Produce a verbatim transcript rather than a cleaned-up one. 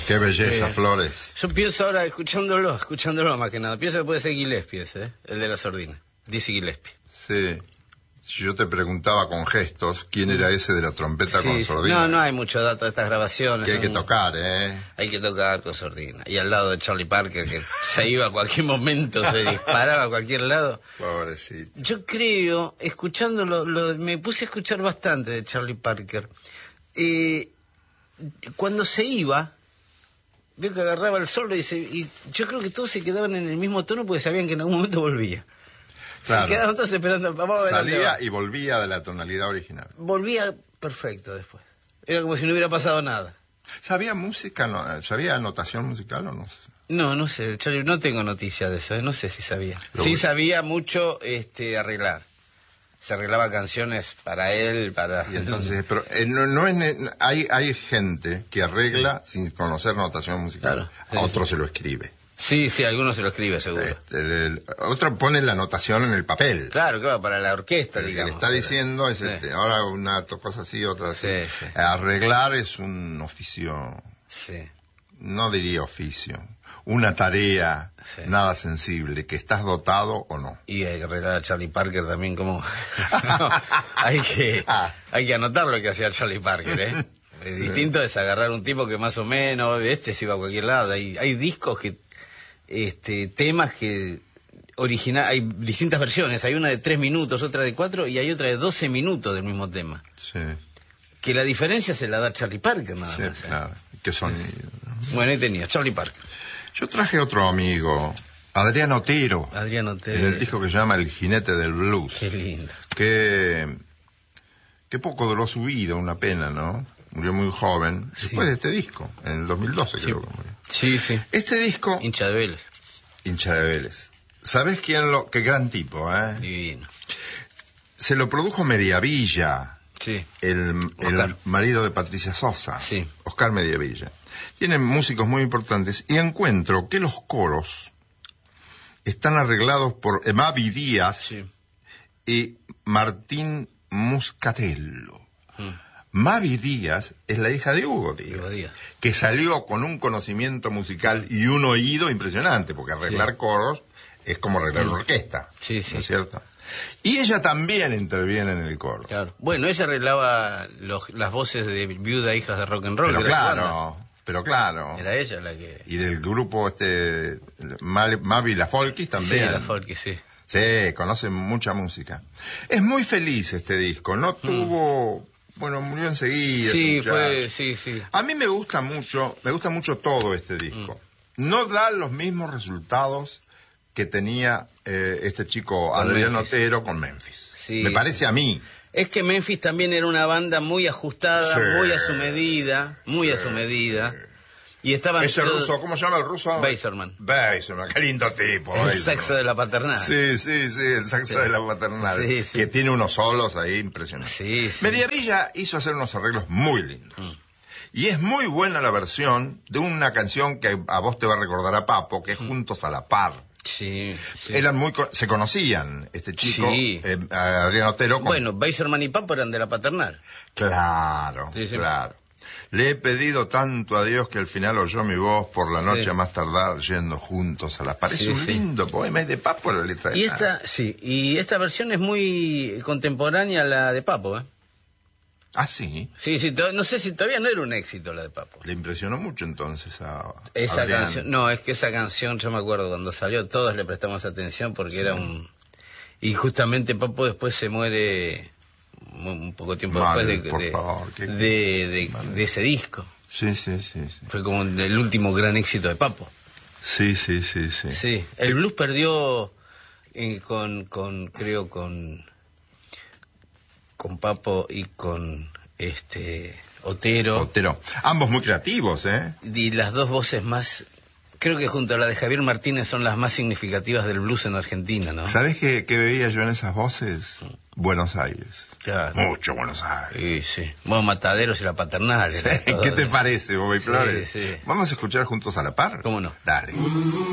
Qué belleza, Eh, Flores. Yo pienso ahora, escuchándolo, escuchándolo más que nada, pienso que puede ser Gillespie ese, ¿eh? El de la sordina. Dice Gillespie. Sí. Si yo te preguntaba con gestos quién era ese de la trompeta Sí, con sí. sordina. No, no hay mucho dato de estas grabaciones. Que hay que son- tocar, ¿eh? Hay que tocar con sordina. Y al lado de Charlie Parker, que se iba a cualquier momento, se disparaba a cualquier lado. Pobrecito. Yo creo, escuchándolo, lo- me puse a escuchar bastante de Charlie Parker. Eh, cuando se iba, veo que agarraba el solo y, se, y yo creo que todos se quedaban en el mismo tono porque sabían que en algún momento volvía. Claro. Se quedaban todos esperando. Vamos a ver dónde Salía va. y volvía de la tonalidad original. Volvía perfecto después. Era como si no hubiera pasado nada. ¿Sabía música? No, ¿Sabía notación musical o no? No, no sé, Charlie, no tengo noticia de eso, ¿eh? No sé si sabía. Lo Sí bueno. sabía mucho este, arreglar. Se arreglaba canciones para él, para... Y entonces, pero eh, no, no es ne- hay hay gente que arregla sin conocer notación musical. Claro, sí, A otro sí. se lo escribe. Sí, sí, algunos se lo escribe, seguro. Este, el- el- otro pone la notación en el papel. Claro, claro, para la orquesta, El que digamos. le está diciendo es Sí. este, ahora una to- cosa así, otra así. Sí, sí. Arreglar es un oficio, Sí. no diría oficio, una tarea Sí. nada sensible, que estás dotado o no. Y hay que arreglar a Charlie Parker también como... No, hay que hay que anotar lo que hacía Charlie Parker, ¿eh? Es distinto es agarrar un tipo que más o menos, este se iba a cualquier lado. Hay, hay discos que... este temas que... original hay distintas versiones. Hay una de tres minutos, otra de cuatro y hay otra de doce minutos del mismo tema. Sí, Que la diferencia se la da Charlie Parker nada sí, más. ¿eh? claro. Qué sonido. Bueno, ahí tenía, Charlie Parker. Yo traje otro amigo, Adrián Otero, Adrián Otero. en el disco que se llama El Jinete del Blues. Qué lindo. que, que poco duró su vida, una pena, ¿no? Murió muy joven, Sí. después de este disco, en el dos mil doce Sí. creo que murió. Sí, sí. Este disco, Hincha de Vélez. hincha de Vélez, ¿sabés quién lo...? Qué gran tipo, ¿eh? Divino. Se lo produjo Mediavilla, Sí. el, el Oscar. marido de Patricia Sosa, Sí. Oscar Mediavilla. Tienen músicos muy importantes y encuentro que los coros están arreglados por Emavi Díaz Sí. y Martín Muscatello. Mm. Mavi Díaz es la hija de Hugo Díaz, Hugo Díaz. que salió con un conocimiento musical y un oído impresionante, porque arreglar Sí. coros es como arreglar una orquesta, Sí, sí. ¿no es cierto? Y ella también interviene en el coro. Claro. Bueno, ella arreglaba los, las voces de Viuda Hijas de Rock and Roll. Pero ¿te recuerdas? claro, pero claro. Era ella la que... Y del grupo este Mal- Mavi La Folkis también. Sí, la folk, sí. Sí, conocen mucha música. Es muy feliz este disco, no tuvo... Bueno, murió enseguida. Sí, ese fue... muchacho. Sí, sí. A mí me gusta mucho, me gusta mucho todo este disco. No da los mismos resultados que tenía eh, este chico Con Adrián Memphis. Otero con Memphis. Sí, me parece sí. a mí. Es que Memphis también era una banda muy ajustada, Sí. muy a su medida, muy a su medida. Y estaban... Ese todos- ruso, ¿cómo se llama el ruso? Beiserman. Beiserman, qué lindo tipo. El Beiserman. sexo de la paternal. Sí, sí, sí, el saxo Sí. de la paternal. Sí, sí. Que tiene unos solos ahí impresionantes. Sí, sí. Mediavilla hizo hacer unos arreglos muy lindos. Y es muy buena la versión de una canción que a vos te va a recordar a Papo, que es Juntos a la Par. Sí, sí. Eran muy, co- se conocían, este chico, Sí. eh, Adrián Otero. con- Bueno, Beiserman y Papo eran de la paternal. Claro, Sí, sí. claro. Le he pedido tanto a Dios que al final oyó mi voz por la noche Sí. a más tardar yendo juntos a la par. Es Sí, un sí. lindo poema, es de Papo la letra de Y Nada. esta, sí, y esta versión es muy contemporánea a la de Papo, ¿eh? Ah, sí. Sí, sí, to- no sé si todavía no era un éxito la de Papo. Le impresionó mucho entonces a Esa Adrián. canción, no, es que esa canción, yo me acuerdo cuando salió, todos le prestamos atención porque era un... Y justamente Papo después se muere mu- un poco tiempo Mal, después de, por de, favor, qué- de, de- de ese disco. Sí, sí, sí, sí. Fue como el último gran éxito de Papo. Sí, sí, sí, sí. Sí, el blues perdió eh, con, con, creo, con, con Papo y con este Otero. Otero. Ambos muy creativos, ¿eh? Y las dos voces más, creo que junto a la de Javier Martínez son las más significativas del blues en Argentina, ¿no? ¿Sabés qué, qué veía yo en esas voces? Buenos Aires. Claro. Mucho Buenos Aires. Sí, sí. Bueno, Mataderos y la Paternal. era todo. ¿Qué te parece, Bobby Sí, Flores? sí. Vamos a escuchar Juntos a la Par. ¿Cómo no? Dale.